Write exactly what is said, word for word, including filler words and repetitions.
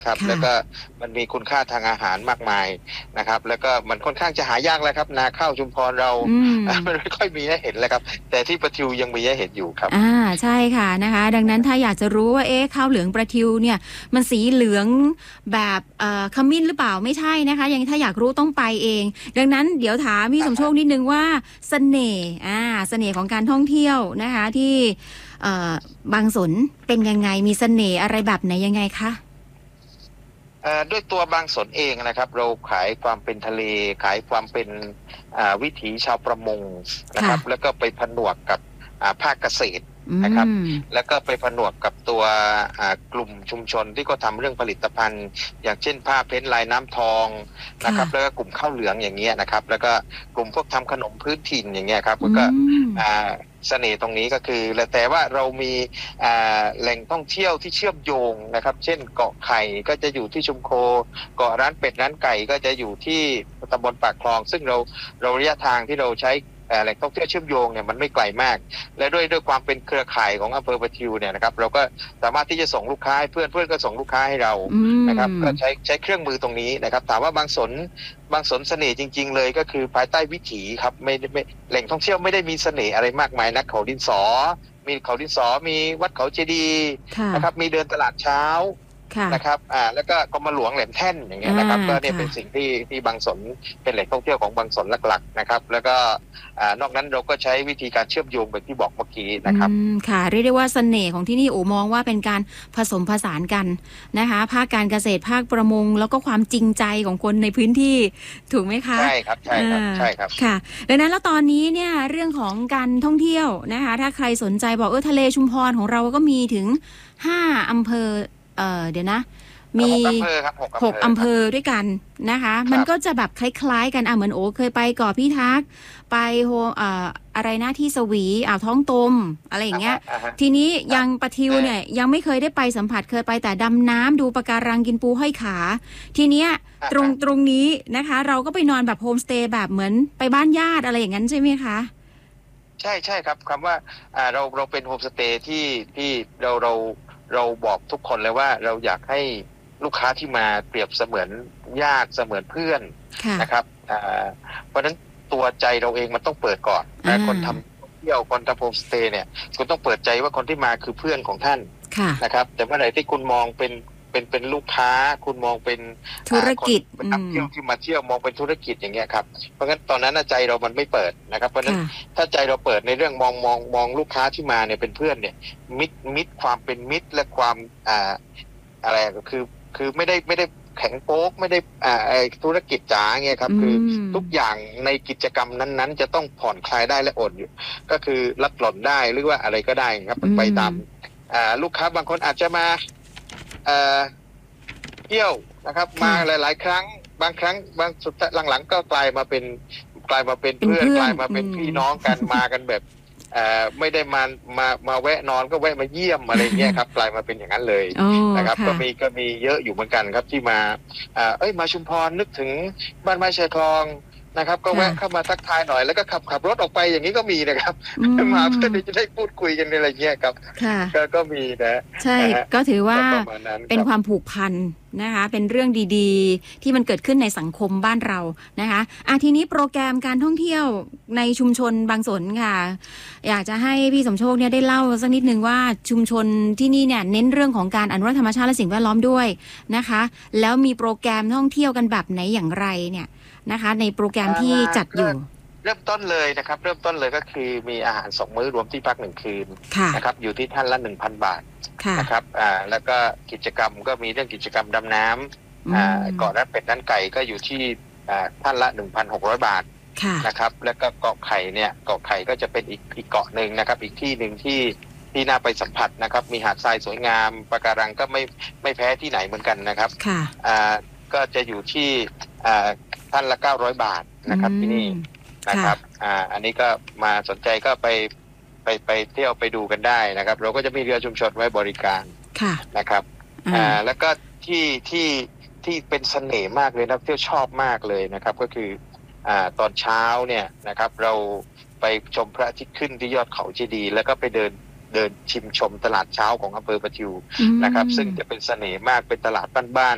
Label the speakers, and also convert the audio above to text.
Speaker 1: ครับแล้วก็มันมีคุณค่าทางอาหารมากมายนะครับแล้วก็มันค่อนข้างจะหายากแล้วครับนาข้าวชุมพรเรามันไม่ค่อยมีให้เห็นแล้วครับแต่ที่ประทิวยังมีให้เห็นอยู่ครับ
Speaker 2: อ่าใช่ค่ะนะคะดังนั้นถ้าอยากจะรู้ว่าเอ๊ะข้าวเหลืองประทิวเนี่ยมันสีเหลืองแบบเอ่อขมิ้นหรือเปล่าไม่ใช่นะคะยังถ้าอยากรู้ต้องไปเองดังนั้นเดี๋ยวถามพี่สมโชคนิดนึงว่าเสน่ห์อ่าเสน่ห์ของการท่องเที่ยวนะคะที่เอ่อบางสนเป็นยังไงมีเสน่ห์อะไรแบบไหนยังไงคะ
Speaker 1: ด้วยตัวบางสนเองนะครับเราขายความเป็นทะเลขายความเป็นวิถีชาวประมงนะครับแล้วก็ไปผนวกกับภาคเกษตรนะครับแล้วก็ไปผนวกกับตัวกลุ่มชุมชนที่ก็ทำเรื่องผลิตภัณฑ์ อย่างเช่นผ้าเพ้นท์ลายน้ำทองนะครับแล้วก็กลุ่มข้าวเหลืองอย่างเงี้ยนะครับแล้วก็กลุ่มพวกทำขนมพื้นถิ่นอย่างเงี้ยครับแล้วก็เสน่ห์ตรงนี้ก็คือแต่ว่าเรามีแหล่งท่องเที่ยวที่เชื่อมโยงนะครับเช่นเกาะไข่ก็จะอยู่ที่ชุมโคเกาะร้านเป็ดร้านไก่ก็จะอยู่ที่ตำบลปากคลองซึ่งเราเราระยะทางที่เราใช้แหล่งท่องเที่ยวเชื่อมโยงเนี่ยมันไม่ไกลมากและด้วยด้วยความเป็นเครือข่ายของอำเภอประทิวเนี่ยนะครับเราก็สามารถที่จะส่งลูกค้าให้เพื่อนเพื่อนก็ส่งลูกค้าให้เรานะครับก็ใช้ใช้เครื่องมือตรงนี้นะครับถามว่าบางสนบางสนเสน่ห์จริงๆเลยก็คือภายใต้วิถีครับไม่ไม่แหล่งท่องเที่ยวไม่ได้มีเสน่ห์อะไรมากมายนักเขาดินสอมีเขาดินสอมีวัดเขาเจดีย์นะครับมีเดินตลาดเช้านะครับอ่าแล้วก็กรมหลวงแหลมแท่นอย่างเงี้ยนะครับก็เนี่ยเป็นสิ่งที่ที่บางสนเป็นแหล่งท่องเที่ยวของบางสนหลักๆนะครับแล้วก็อ่านอกนั้นเราก็ใช้วิธีการเชื่อมโยงแบบที่บอกเมื่อกี้นะครับ
Speaker 2: ค่ะเรียกได้ว่าเสน่ห์ของที่นี่โอมองว่าเป็นการผสมผสานกันนะคะภาคการเกษตรภาคประมงแล้วก็ความจริงใจของคนในพื้นที่ถูกไหมคะ
Speaker 1: ใช่ครับใช่ครับใช่ครับ
Speaker 2: ค่ะดังนั้นแล้วตอนนี้เนี่ยเรื่องของการท่องเที่ยวนะคะถ้าใครสนใจบอกเออทะเลชุมพรของเราก็มีถึงห้าอำเภอเอ่อเดี๋ยวนะมีหกอำเภอด้วยกันนะคะมันก็จะแบบคล้ายๆกันอ่ะเหมือนโอ้เคยไปเกาะพี่ทักไปโฮอ่าอะไรนะที่สวีอ่าวท้องตมอะไรอย่างเงี้ยทีนี้ยังปะทิวเนี่ยยังไม่เคยได้ไปสัมผัสเคยไปแต่ดำน้ำดูปะการังกินปูห้อยขาทีเนี้ยตรงตรงนี้นะคะเราก็ไปนอนแบบโฮมสเตย์แบบเหมือนไปบ้านญาติอะไรอย่างนั้นใช่ไหมคะ
Speaker 1: ใช่ใช่ครับคำว่าอ่าเราเราเป็นโฮมสเตย์ที่ที่เราเราเราบอกทุกคนเลยว่าเราอยากให้ลูกค้าที่มาเปรียบเสมือนญาติเสมือนเพื่อนนะครับเพราะฉะนั้นตัวใจเราเองมันต้องเปิดก่อนนะคนทำเที่ยวคนทำโฮมสเตย์เนี่ยคุณต้องเปิดใจว่าคนที่มาคือเพื่อนของท่านนะครับแต่เมื่อไหร่ที่คุณมองเป็นเป็นเป็นลูกค้าคุณมองเป็น
Speaker 2: ธุรกิจ
Speaker 1: เป็นนักเที่ยวที่มาเที่ยวมองเป็นธุรกิจอย่างเงี้ยครับเพราะงั้นตอนนั้นใจเรามันไม่เปิดนะครับเพราะฉะนั้นถ้าใจเราเปิดในเรื่องมองมองมองลูกค้าที่มาเนี่ยเป็นเพื่อนเนี่ยมิตรมิตรความเป็นมิตรและความอ่าอะไรก็คือคือไม่ได้ไม่ได้แข็งโป๊กไม่ได้อ่าธุรกิจจ๋าเงี้ยครับคือทุกอย่างในกิจกรรมนั้นๆจะต้องผ่อนคลายได้และอดอยู่ก็คือลัดหล่อนได้หรือว่าอะไรก็ได้ครับไปตามอ่าลูกค้าบางคนอาจจะมาเอ่อเที่ยวนะครับมาหลายๆครั้งบางครั้งบางสุดหลังๆก็กลายมาเป็นกลายมาเป็นเพื่อนกลายมาเป็นพี่น้องกันมากันแบบเอ่อไม่ได้มามามาแวะนอนก็แวะมาเยี่ยมอะไรเงี้ยครับกลายมาเป็นอย่างนั้นเลยนะครับก็มีก็มีเยอะอยู่เหมือนกันครับที่มาเอ้ยมาชุมพรนึกถึงบ้านไม้ชายคลองนะครับก็แวะเข้ามาทักทายหน่อยแล้วก็ขับขับรถออกไปอย่างนี้ก็มีนะครับมาเพื่อจะได้พูดคุยกันอะไรเงี้ยครับก็ก็มีนะ
Speaker 2: ใช่ก็ถือว่าเป็นความผูกพันนะคะเป็นเรื่องดีๆที่มันเกิดขึ้นในสังคมบ้านเรานะคะอ่ะทีนี้โปรแกรมการท่องเที่ยวในชุมชนบางสนค่ะอยากจะให้พี่สมโชคเนี่ยได้เล่าสักนิดนึงว่าชุมชนที่นี่เนี่ยเน้นเรื่องของการอนุรักษ์ธรรมชาติและสิ่งแวดล้อมด้วยนะคะแล้วมีโปรแกรมท่องเที่ยวกันแบบไหนอย่างไรเนี่ยนะคะในโปรแกรมที่จัดอยู่
Speaker 1: เริ่มต้นเลยนะครับเริ่มต้นเลยก็คือมีอาหารสองมื้อรวมที่พักหนึ่งคืนนะครับอยู่ที่ท่านละ หนึ่งพัน บาทนะครับอ่าแล้วก็กิจกรรมก็มีเรื่องกิจกรรมดำน้ำอ่าเกาะร้านเป็ดร้านไก่ก็อยู่ที่อ่าท่านละ หนึ่งพันหกร้อย บาทนะครับแล้วก็เกาะไข่เนี่ยเกาะไข่ก็จะเป็นอีกอีกเกาะหนึ่งนะครับอีกที่หนึ่งที่ที่น่าไปสัมผัสนะครับมีหาดทรายสวยงามปะการังก็ไม่ไม่แพ้ที่ไหนเหมือนกันนะครับอ่าก็จะอยู่ที่อ่าท่านละเก้าร้อยบาทนะครับที่นี่นะครับอ่าอันนี้ก็มาสนใจก็ไปไปไปเที่ยวไปดูกันได้นะครับเราก็จะมีเรือชุมชนไว้บริการนะครับอ่าแล้วก็ที่ที่ที่เป็นเสน่ห์มากเลยนักเที่ยวชอบมากเลยนะครับก็คืออ่าตอนเช้าเนี่ยนะครับเราไปชมพระอาทิตย์ขึ้นที่ยอดเขาเจดีย์แล้วก็ไปเดินเดินชิมชมตลาดเช้าของอำเภอประทิวนะครับซึ่งจะเป็นเสน่ห์มากเป็นตลาดบ้านๆ